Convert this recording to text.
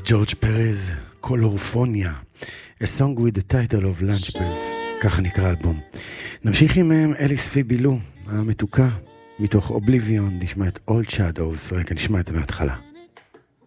ג'ורג' פרז, קולורפוניה, A Song with the Title of Lunch Bells, ככה נקרא האלבום. נמשיך עם אליס פיבילו, המתוקה, מתוך אובליביון, נשמע את Old Shadows, רגע נשמע את זה מההתחלה.